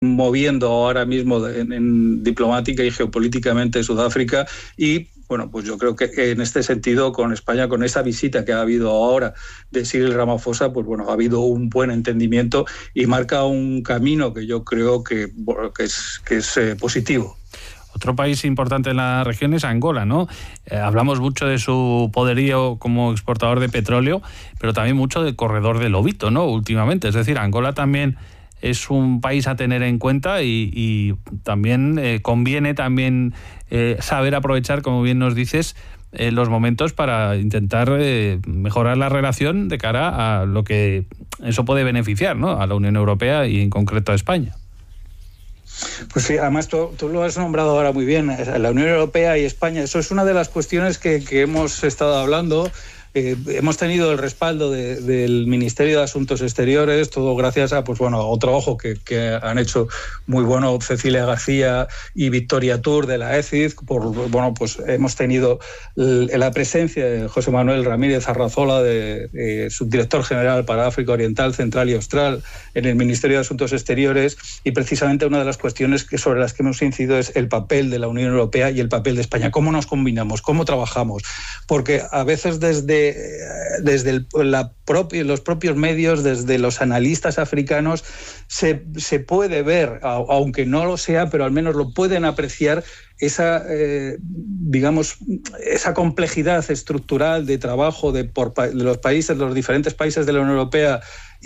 moviendo ahora mismo en diplomática y geopolíticamente Sudáfrica y bueno, pues yo creo que en este sentido con España, con esa visita que ha habido ahora de Cyril Ramaphosa, pues bueno, ha habido un buen entendimiento y marca un camino que yo creo que es positivo. Otro país importante en la región es Angola, ¿no? Hablamos mucho de su poderío como exportador de petróleo, pero también mucho del corredor del Lobito, ¿no? Últimamente, es decir, Angola también es un país a tener en cuenta y también conviene también saber aprovechar, como bien nos dices, los momentos para intentar mejorar la relación de cara a lo que eso puede beneficiar, ¿no? A la Unión Europea y en concreto a España. Pues sí, además tú lo has nombrado ahora muy bien, la Unión Europea y España, eso es una de las cuestiones que hemos estado hablando. Hemos tenido el respaldo del Ministerio de Asuntos Exteriores, todo gracias a otro trabajo que han hecho muy bueno Cecilia García y Victoria Tour de la ECID. Hemos tenido la presencia de José Manuel Ramírez Arrazola, de subdirector general para África Oriental, Central y Austral en el Ministerio de Asuntos Exteriores, y precisamente una de las cuestiones sobre las que hemos incidido es el papel de la Unión Europea y el papel de España. ¿Cómo nos combinamos? ¿Cómo trabajamos? Porque a veces desde los propios medios, desde los analistas africanos, se puede ver, aunque no lo sea, pero al menos lo pueden apreciar, esa complejidad estructural de trabajo de los países, de los diferentes países de la Unión Europea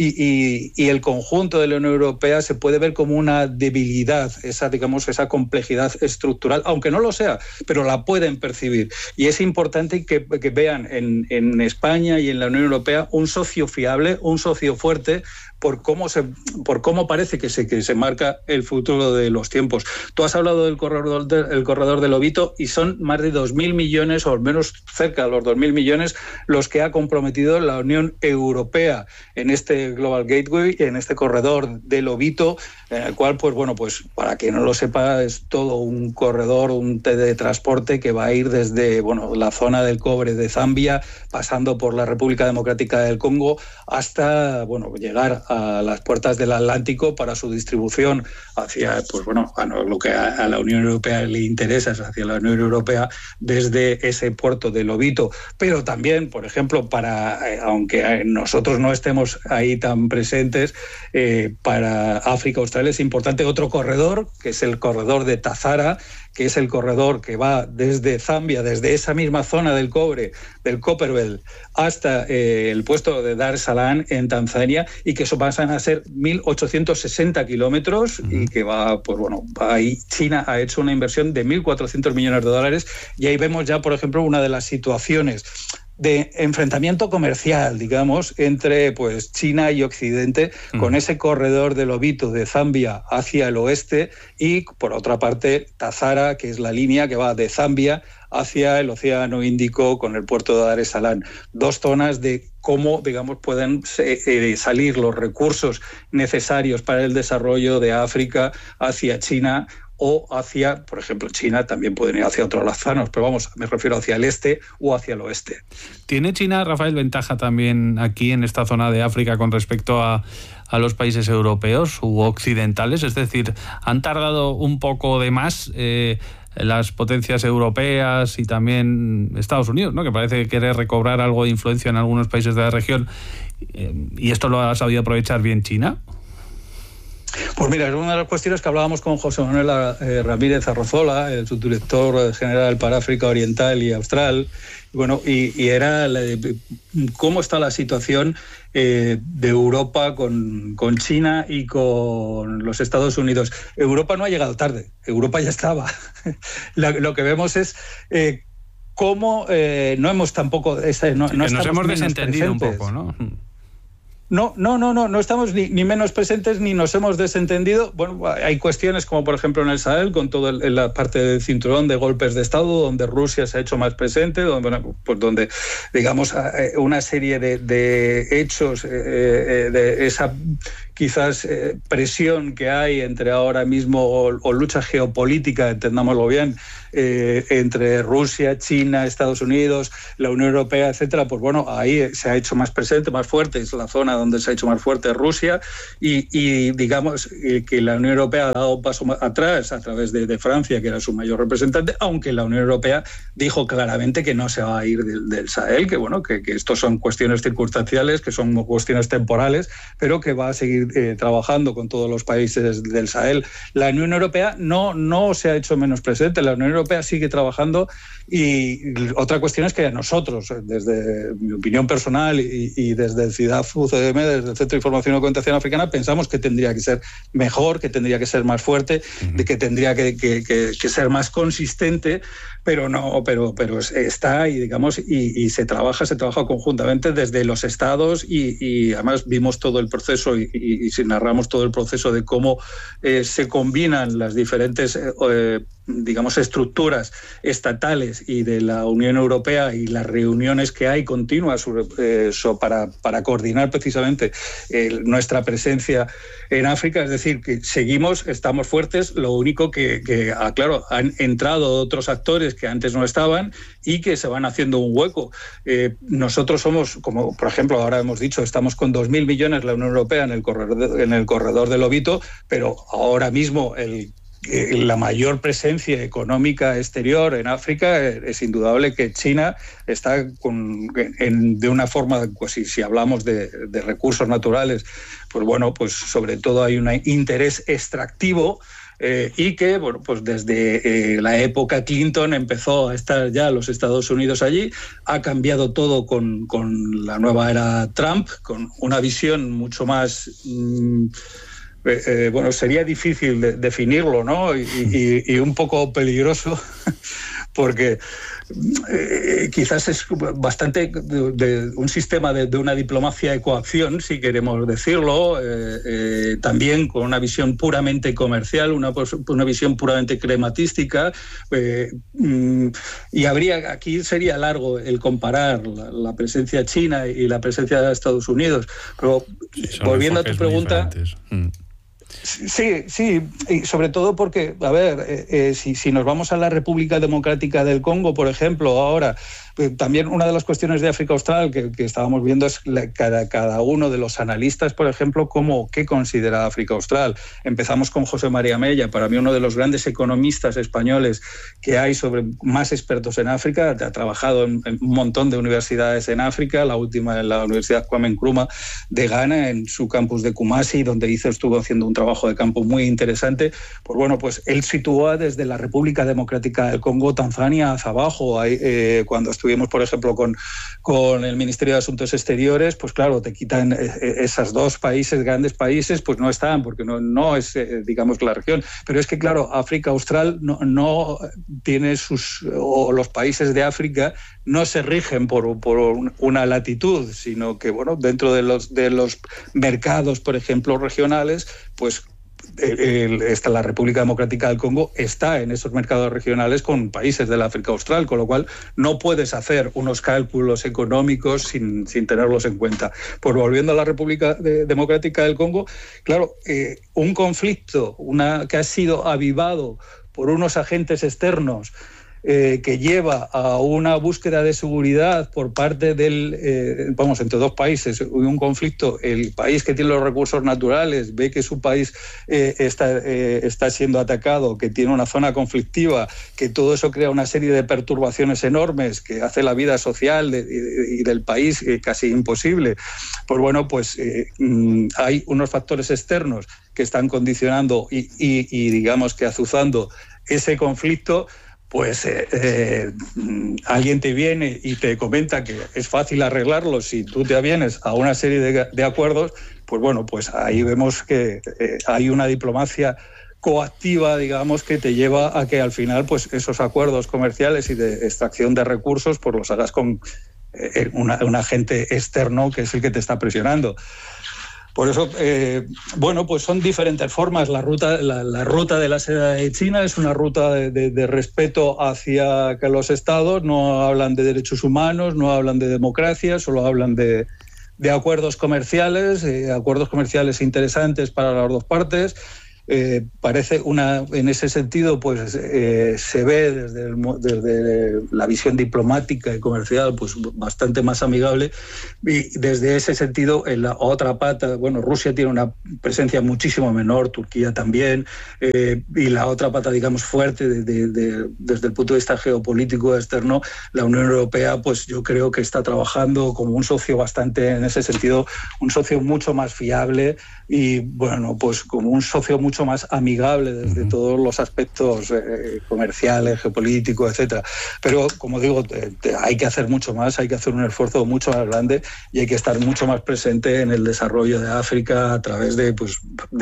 y el conjunto de la Unión Europea se puede ver como una debilidad, esa complejidad estructural, aunque no lo sea, pero la pueden percibir. Y es importante que vean en España y en la Unión Europea un socio fiable, un socio fuerte, por cómo parece que se marca el futuro de los tiempos. Tú has hablado del corredor del Lobito y son más de 2.000 millones, o al menos cerca de los 2.000 millones, los que ha comprometido la Unión Europea en este Global Gateway, en este corredor del Lobito, en el cual, para quien no lo sepa, es todo un corredor, un de transporte que va a ir desde la zona del cobre de Zambia, pasando por la República Democrática del Congo, hasta llegar a las puertas del Atlántico para su distribución hacia lo que a la Unión Europea le interesa, es hacia la Unión Europea desde ese puerto de Lobito. Pero también, por ejemplo, aunque nosotros no estemos ahí tan presentes, para África Austral es importante otro corredor, que es el corredor de Tazara, que es el corredor que va desde Zambia, desde esa misma zona del cobre, del Copperbelt, hasta el puesto de Dar es Salaam en Tanzania, y que eso pasan a ser 1.860 kilómetros, y que ahí China ha hecho una inversión de 1.400 millones de dólares, y ahí vemos ya, por ejemplo, una de las situaciones de enfrentamiento comercial, entre China y Occidente, con ese corredor del Lobito de Zambia hacia el oeste, y por otra parte Tazara, que es la línea que va de Zambia hacia el Océano Índico con el puerto de Dar es Salaam. Dos zonas de cómo, pueden salir los recursos necesarios para el desarrollo de África hacia China, o hacia, por ejemplo, China también pueden ir hacia otros lazanos, pero me refiero hacia el este o hacia el oeste. ¿Tiene China, Rafael, ventaja también aquí en esta zona de África con respecto a los países europeos u occidentales? Es decir, ¿han tardado un poco de más las potencias europeas y también Estados Unidos, ¿no?, que parece querer recobrar algo de influencia en algunos países de la región, y esto lo ha sabido aprovechar bien China? Pues mira, es una de las cuestiones que hablábamos con José Manuel Ramírez Arrazola, el subdirector general para África Oriental y Austral, y era cómo está la situación de Europa con China y con los Estados Unidos. Europa no ha llegado tarde, Europa ya estaba. Lo que vemos es cómo no hemos tampoco... nos hemos desentendido un poco, ¿no? No estamos ni menos presentes ni nos hemos desentendido. Hay cuestiones como, por ejemplo, en el Sahel, con toda la parte del cinturón de golpes de Estado, donde Rusia se ha hecho más presente, donde digamos, una serie de hechos de esa quizás presión que hay entre ahora mismo, o lucha geopolítica, entendámoslo bien, entre Rusia, China, Estados Unidos, la Unión Europea, etcétera, pues bueno, ahí se ha hecho más presente, más fuerte, es la zona donde se ha hecho más fuerte Rusia, y digamos que la Unión Europea ha dado un paso atrás a través de Francia, que era su mayor representante, aunque la Unión Europea dijo claramente que no se va a ir del Sahel, que bueno, que estos son cuestiones circunstanciales, que son cuestiones temporales, pero que va a seguir trabajando con todos los países del Sahel. La Unión Europea no se ha hecho menos presente, la Unión Europea sigue trabajando, y otra cuestión es que nosotros, desde mi opinión personal y desde el CIDAF UCM, desde el Centro de Información y Documentación Africana, pensamos que tendría que ser mejor, que tendría que ser más fuerte, de que tendría que ser más consistente, pero no, pero está, y digamos, y se trabaja conjuntamente desde los estados, y además vimos todo el proceso y narramos todo el proceso de cómo se combinan las diferentes digamos, estructuras estatales y de la Unión Europea, y las reuniones que hay continuas para coordinar precisamente nuestra presencia en África. Es decir, que estamos fuertes, lo único que claro, han entrado otros actores que antes no estaban y que se van haciendo un hueco. Nosotros somos, como por ejemplo ahora hemos dicho, estamos con 2.000 millones la Unión Europea en el corredor del Lobito, pero ahora mismo la mayor presencia económica exterior en África es indudable que China está de una forma, pues si hablamos de recursos naturales, pues bueno, pues sobre todo hay un interés extractivo, y que, bueno, pues desde la época Clinton empezó a estar ya los Estados Unidos allí. Ha cambiado todo con la nueva era Trump, con una visión mucho más... bueno, sería difícil definirlo, ¿no? Y un poco peligroso, porque quizás es bastante un sistema de una diplomacia de coacción, si queremos decirlo, también con una visión puramente comercial, una visión puramente crematística, y aquí sería largo el comparar la presencia china y la presencia de Estados Unidos, pero volviendo a tu pregunta... Sí, y sobre todo porque, a ver, si nos vamos a la República Democrática del Congo, por ejemplo, ahora, también una de las cuestiones de África Austral que estábamos viendo es cada uno de los analistas, por ejemplo, qué considera África Austral. Empezamos con José María Mella, para mí uno de los grandes economistas españoles que hay más expertos en África. Ha trabajado en un montón de universidades en África, la última en la Universidad Kwame Nkrumah de Ghana, en su campus de Kumasi, donde estuvo haciendo un trabajo de campo muy interesante. Pues bueno, pues él sitúa desde la República Democrática del Congo, Tanzania, hacia abajo. Cuando estuvimos, por ejemplo, con el Ministerio de Asuntos Exteriores, pues claro, te quitan esos dos países, grandes países, pues no están, porque no es, digamos, la región. Pero es que, claro, África Austral no tiene o los países de África no se rigen por una latitud, sino que, bueno, dentro de los mercados, por ejemplo, regionales, pues la República Democrática del Congo está en esos mercados regionales con países de la África Austral, con lo cual no puedes hacer unos cálculos económicos sin tenerlos en cuenta. Pues volviendo a la República Democrática del Congo, claro, un conflicto que ha sido avivado por unos agentes externos, que lleva a una búsqueda de seguridad por parte entre dos países, un conflicto. El país que tiene los recursos naturales ve que su país está siendo atacado, que tiene una zona conflictiva, que todo eso crea una serie de perturbaciones enormes que hace la vida social y del país casi imposible. Pues bueno, pues hay unos factores externos que están condicionando y digamos que azuzando ese conflicto. Pues alguien te viene y te comenta que es fácil arreglarlo si tú te avienes a una serie de acuerdos. Pues bueno, pues ahí vemos que hay una diplomacia coactiva, digamos, que te lleva a que al final, pues esos acuerdos comerciales y de extracción de recursos, pues los hagas con un agente externo que es el que te está presionando. Por eso, bueno, pues son diferentes formas. La ruta de la seda de China es una ruta de respeto hacia que los estados no hablan de derechos humanos, no hablan de democracia, solo hablan de de acuerdos comerciales interesantes para las dos partes. Parece en ese sentido, pues se ve desde la visión diplomática y comercial, pues bastante más amigable, y desde ese sentido en la otra pata, bueno, Rusia tiene una presencia muchísimo menor, Turquía también, y la otra pata, digamos, fuerte desde el punto de vista geopolítico externo, la Unión Europea, pues yo creo que está trabajando como un socio bastante, en ese sentido, un socio mucho más fiable y, bueno, pues como un socio mucho más amigable desde todos los aspectos comerciales, geopolíticos, etcétera. Pero, como digo, hay que hacer mucho más, hay que hacer un esfuerzo mucho más grande y hay que estar mucho más presente en el desarrollo de África a través de, pues,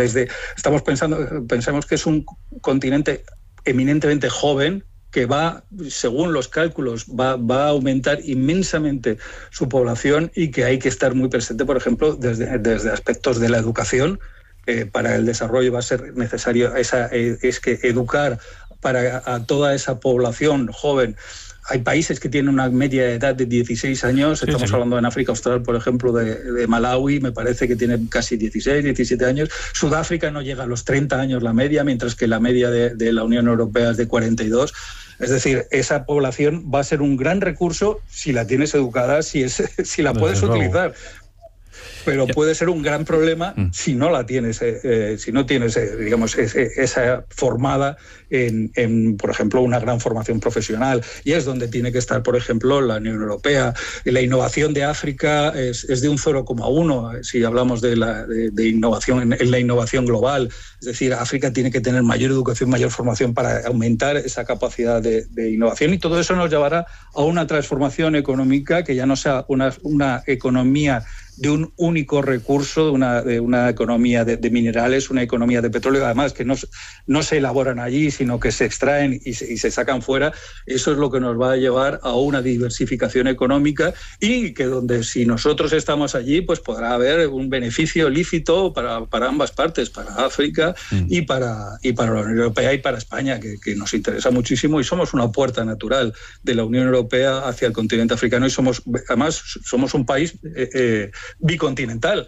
pensamos que es un continente eminentemente joven, que va, según los cálculos, va a aumentar inmensamente su población y que hay que estar muy presente, por ejemplo, desde aspectos de la educación. Para el desarrollo va a ser necesario es que educar a toda esa población joven. Hay países que tienen una media de edad de 16 años. Estamos hablando en África Austral, por ejemplo, de Malawi, me parece que tiene casi 16, 17 años. Sudáfrica no llega a los 30 años la media, mientras que la media de la Unión Europea es de 42. Es decir, esa población va a ser un gran recurso si la tienes educada, si la puedes utilizar. Pero puede ser un gran problema si no la tienes, si no tienes, digamos, esa formada en, por ejemplo, una gran formación profesional. Y es donde tiene que estar, por ejemplo, la Unión Europea. La innovación de África es de un 0,1 si hablamos de innovación en la innovación global. Es decir, África tiene que tener mayor educación, mayor formación para aumentar esa capacidad de innovación, y todo eso nos llevará a una transformación económica que ya no sea una economía de un único recurso, de una economía de minerales, una economía de petróleo, además que no se elaboran allí, sino que se extraen y se sacan fuera. Eso es lo que nos va a llevar a una diversificación económica, y que donde, si nosotros estamos allí, pues podrá haber un beneficio lícito para ambas partes, para África y para la Unión Europea y para España, que nos interesa muchísimo, y somos una puerta natural de la Unión Europea hacia el continente africano, y además somos un país bicontinental.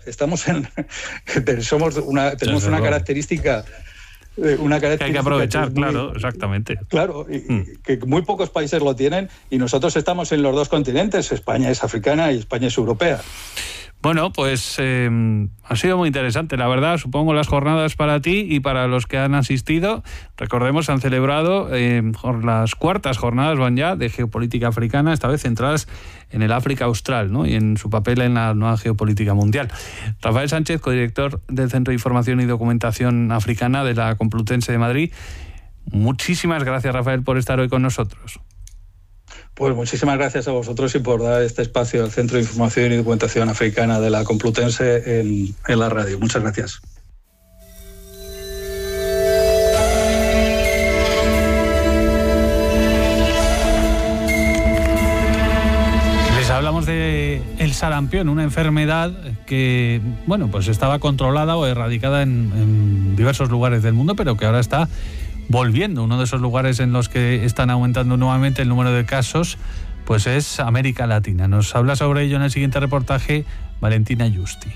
Tenemos una característica que hay que aprovechar, claro, exactamente. Claro, que muy pocos países lo tienen, y nosotros estamos en los dos continentes. España es africana y España es europea. Bueno, pues ha sido muy interesante, la verdad. Supongo las jornadas para ti y para los que han asistido. Recordemos, han celebrado las cuartas jornadas, van ya, de geopolítica africana, esta vez centradas en el África Austral, ¿no?, y en su papel en la nueva geopolítica mundial. Rafael Sánchez, codirector del Centro de Información y Documentación Africana de la Complutense de Madrid. Muchísimas gracias, Rafael, por estar hoy con nosotros. Pues muchísimas gracias a vosotros y por dar este espacio al Centro de Información y Documentación Africana de la Complutense en la radio. Muchas gracias. Les hablamos de el sarampión, una enfermedad que, bueno, pues estaba controlada o erradicada en diversos lugares del mundo, pero que ahora está volviendo. Uno de esos lugares en los que están aumentando nuevamente el número de casos, pues es América Latina. Nos habla sobre ello en el siguiente reportaje Valentina Yusti.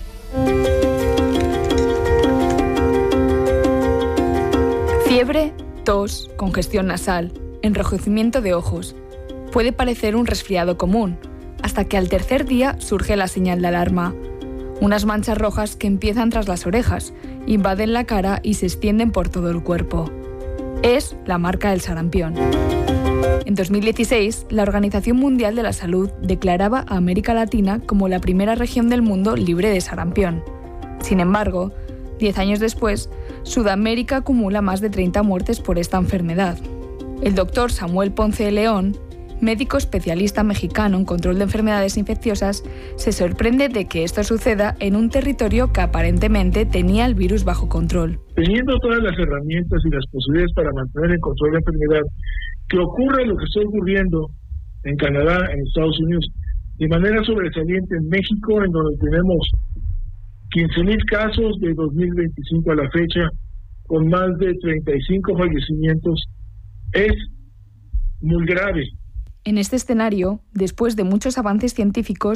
Fiebre, tos, congestión nasal, enrojecimiento de ojos. Puede parecer un resfriado común, hasta que al tercer día surge la señal de alarma. Unas manchas rojas que empiezan tras las orejas, invaden la cara y se extienden por todo el cuerpo. Es la marca del sarampión. En 2016, la Organización Mundial de la Salud declaraba a América Latina como la primera región del mundo libre de sarampión. Sin embargo, 10 años después, Sudamérica acumula más de 30 muertes por esta enfermedad. El doctor Samuel Ponce de León, médico especialista mexicano en control de enfermedades infecciosas, se sorprende de que esto suceda en un territorio que aparentemente tenía el virus bajo control. Teniendo todas las herramientas y las posibilidades para mantener en control la enfermedad, que ocurre lo que está ocurriendo en Canadá, en Estados Unidos, de manera sobresaliente en México, en donde tenemos 15,000 casos de 2025 a la fecha, con más de 35 fallecimientos, es muy grave. En este escenario, después de muchos avances científicos,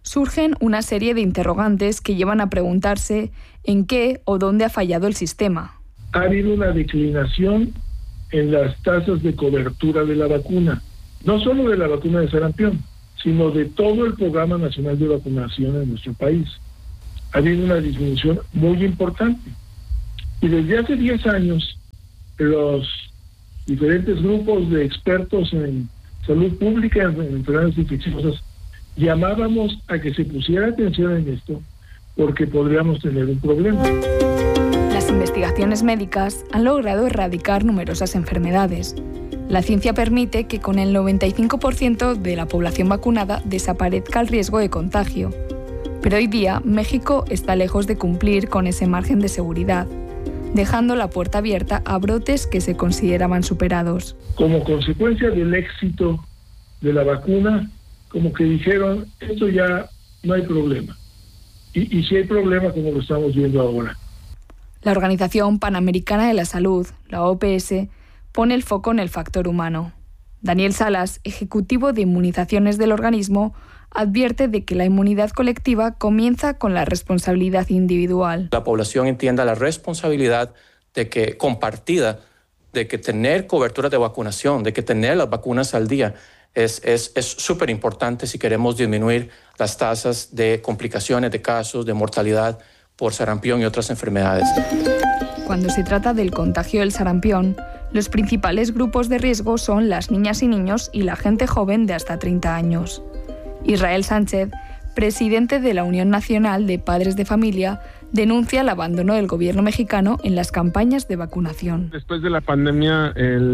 surgen una serie de interrogantes que llevan a preguntarse en qué o dónde ha fallado el sistema. Ha habido una declinación en las tasas de cobertura de la vacuna, no solo de la vacuna de sarampión, sino de todo el Programa Nacional de Vacunación en nuestro país. Ha habido una disminución muy importante. Y desde hace 10 años, los diferentes grupos de expertos en salud pública, en enfermedades infecciosas, llamábamos a que se pusiera atención en esto, porque podríamos tener un problema. Las investigaciones médicas han logrado erradicar numerosas enfermedades. La ciencia permite que con el 95% de la población vacunada desaparezca el riesgo de contagio. Pero hoy día México está lejos de cumplir con ese margen de seguridad, dejando la puerta abierta a brotes que se consideraban superados. Como consecuencia del éxito de la vacuna, como que dijeron, esto ya no hay problema. Y sí hay problema como lo estamos viendo ahora. La Organización Panamericana de la Salud, la OPS, pone el foco en el factor humano. Daniel Salas, ejecutivo de inmunizaciones del organismo, advierte de que la inmunidad colectiva comienza con la responsabilidad individual. La población entienda la responsabilidad de que compartida, de que tener cobertura de vacunación, de que tener las vacunas al día es súper importante si queremos disminuir las tasas de complicaciones, de casos, de mortalidad por sarampión y otras enfermedades. Cuando se trata del contagio del sarampión, los principales grupos de riesgo son las niñas y niños y la gente joven de hasta 30 años. Israel Sánchez, presidente de la Unión Nacional de Padres de Familia, denuncia el abandono del gobierno mexicano en las campañas de vacunación. Después de la pandemia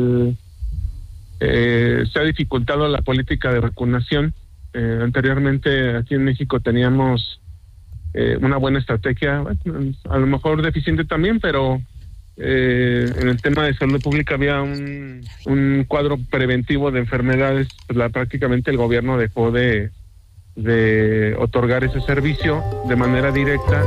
se ha dificultado la política de vacunación. Anteriormente aquí en México teníamos una buena estrategia, a lo mejor deficiente también, pero en el tema de salud pública había un cuadro preventivo de enfermedades. Pues prácticamente el gobierno dejó de otorgar ese servicio de manera directa.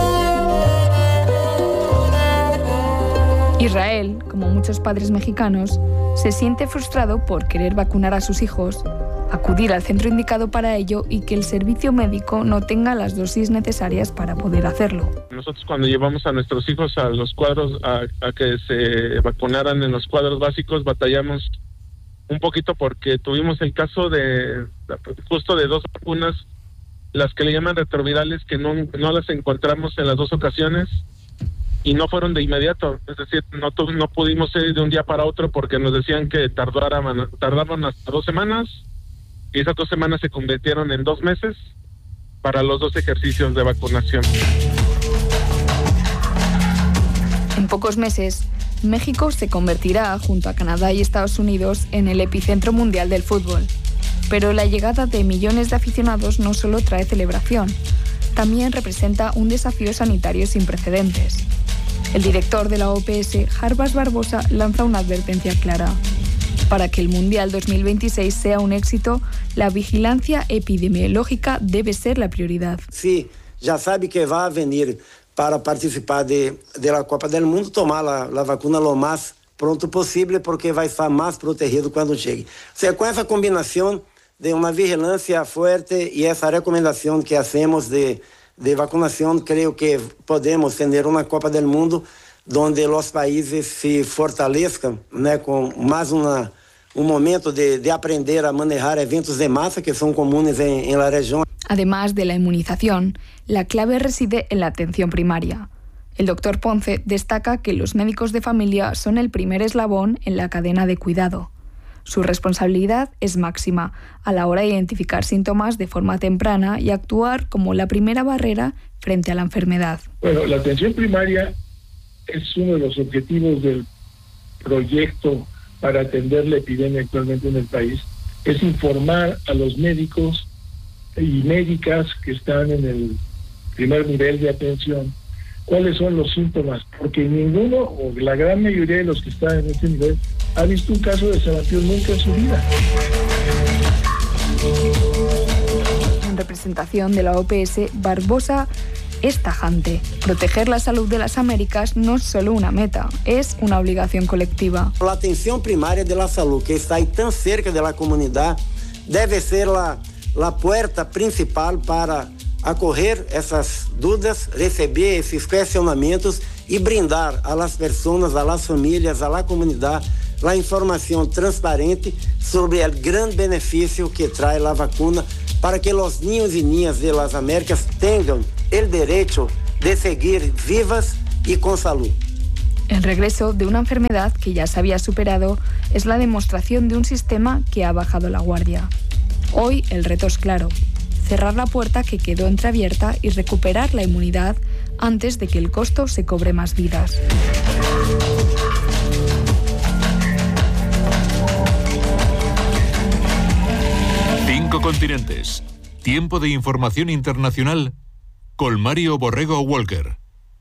Israel, como muchos padres mexicanos, se siente frustrado por querer vacunar a sus hijos, acudir al centro indicado para ello y que el servicio médico no tenga las dosis necesarias para poder hacerlo. Nosotros cuando llevamos a nuestros hijos a los cuadros, a que se vacunaran en los cuadros básicos, batallamos un poquito porque tuvimos el caso de justo de 2 vacunas, las que le llaman retrovirales, que no las encontramos en las 2 ocasiones y no fueron de inmediato, es decir, no pudimos ir de un día para otro porque nos decían que tardaban hasta 2 semanas y esas 2 semanas se convirtieron en 2 meses para los 2 ejercicios de vacunación. En pocos meses, México se convertirá, junto a Canadá y Estados Unidos, en el epicentro mundial del fútbol. Pero la llegada de millones de aficionados no solo trae celebración, también representa un desafío sanitario sin precedentes. El director de la OPS, Jarbas Barbosa, lanza una advertencia clara. Para que el Mundial 2026 sea un éxito, la vigilancia epidemiológica debe ser la prioridad. Sí, ya sabe que va a venir para participar de la Copa del Mundo, tomar la vacuna lo más pronto posible, porque vai estar más protegido cuando llegue. O sea, con esa combinación de una vigilancia fuerte y esa recomendación que hacemos de vacunación, creo que podemos tener una Copa del Mundo donde los países se fortalezcan, né, con más un momento de aprender a manejar eventos de masa que son comunes en la región. Además de la inmunización, la clave reside en la atención primaria. El doctor Ponce destaca que los médicos de familia son el primer eslabón en la cadena de cuidado. Su responsabilidad es máxima a la hora de identificar síntomas de forma temprana y actuar como la primera barrera frente a la enfermedad. Bueno, la atención primaria es uno de los objetivos del proyecto para atender la epidemia actualmente en el país. Es informar a los médicos y médicas que están en el primer nivel de atención cuáles son los síntomas, porque ninguno o la gran mayoría de los que están en este nivel ha visto un caso de sarampión nunca en su vida. En representación de la OPS, Barbosa es tajante. Proteger la salud de las Américas no es solo una meta, es una obligación colectiva. La atención primaria de la salud, que está ahí tan cerca de la comunidad, debe ser a porta principal para acolher essas dúvidas, receber esses questionamentos e brindar a las pessoas, a las famílias, a la comunidade a informação transparente sobre o grande benefício que traz a vacuna para que os niños e niñas de las Américas tenham o direito de seguir vivas y con salud. El regreso de una enfermedad que ya se había superado es la demostración de un sistema que ha bajado la guardia. Hoy el reto es claro: cerrar la puerta que quedó entreabierta y recuperar la inmunidad antes de que el costo se cobre más vidas. Cinco continentes. Tiempo de información internacional con Mario Borrego Walker.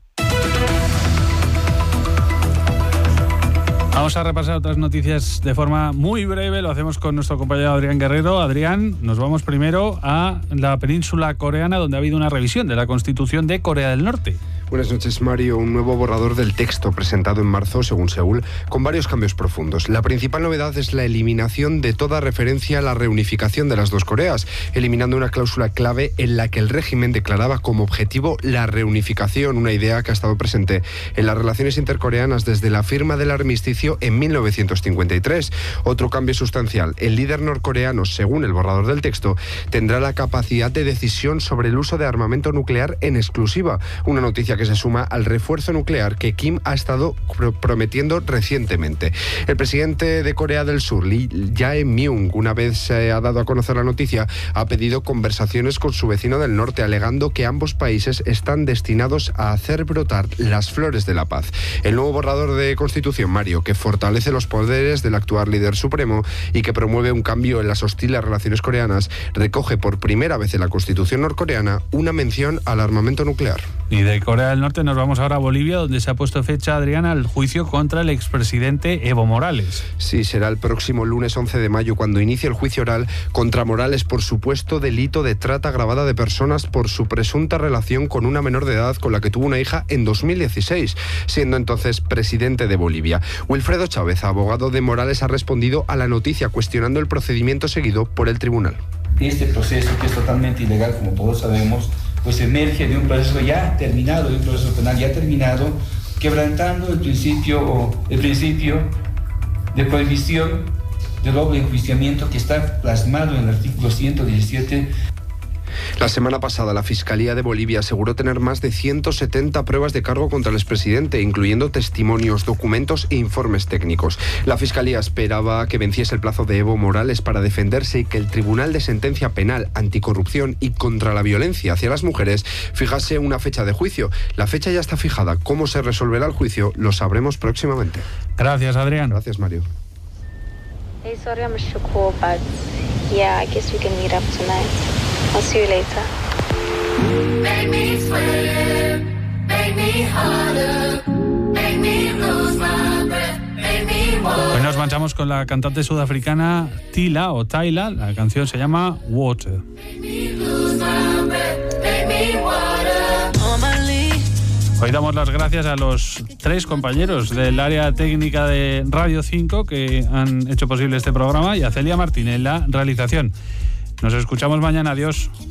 Vamos a repasar otras noticias de forma muy breve. Lo hacemos con nuestro compañero Adrián Guerrero. Adrián, nos vamos primero a la península coreana, donde ha habido una revisión de la Constitución de Corea del Norte. Buenas noches, Mario. Un nuevo borrador del texto presentado en marzo, según Seúl, con varios cambios profundos. La principal novedad es la eliminación de toda referencia a la reunificación de las dos Coreas, eliminando una cláusula clave en la que el régimen declaraba como objetivo la reunificación, una idea que ha estado presente en las relaciones intercoreanas desde la firma del armisticio en 1953. Otro cambio sustancial: el líder norcoreano, según el borrador del texto, tendrá la capacidad de decisión sobre el uso de armamento nuclear en exclusiva, una noticia que se suma al refuerzo nuclear que Kim ha estado prometiendo recientemente. El presidente de Corea del Sur, Lee Jae-myung, una vez se ha dado a conocer la noticia, ha pedido conversaciones con su vecino del norte, alegando que ambos países están destinados a hacer brotar las flores de la paz. El nuevo borrador de Constitución, Mario, que fortalece los poderes del actual líder supremo y que promueve un cambio en las hostiles relaciones coreanas, recoge por primera vez en la Constitución norcoreana una mención al armamento nuclear. Y de Corea del Norte nos vamos ahora a Bolivia, donde se ha puesto fecha, Adrián, al juicio contra el expresidente Evo Morales. Sí, será el próximo lunes 11 de mayo cuando inicie el juicio oral contra Morales por supuesto delito de trata agravada de personas por su presunta relación con una menor de edad con la que tuvo una hija en 2016, siendo entonces presidente de Bolivia. Wilfredo Chávez, abogado de Morales, ha respondido a la noticia cuestionando el procedimiento seguido por el tribunal. Este proceso, que es totalmente ilegal, como todos sabemos, pues emerge de un proceso ya terminado, de un proceso penal ya terminado, quebrantando el principio de prohibición del doble enjuiciamiento que está plasmado en el artículo 117. La semana pasada, la Fiscalía de Bolivia aseguró tener más de 170 pruebas de cargo contra el expresidente, incluyendo testimonios, documentos e informes técnicos. La Fiscalía esperaba que venciese el plazo de Evo Morales para defenderse y que el Tribunal de Sentencia Penal, Anticorrupción y contra la Violencia hacia las Mujeres fijase una fecha de juicio. La fecha ya está fijada. ¿Cómo se resolverá el juicio? Lo sabremos próximamente. Gracias, Adrián. Gracias, Mario. Hey, sorry I missed your call, but yeah, I guess we can meet up tonight. I'll see you later. Make me sweat, make me harder, make me lose my breath, make me want. Hoy nos manchamos con la cantante sudafricana Tila o Tyla. La canción se llama Water. Make me lose my breath, make me water. On my lead. Hoy damos las gracias a los 3 compañeros del área técnica de Radio 5 que han hecho posible este programa y a Celia Martín en la realización. Nos escuchamos mañana. Adiós.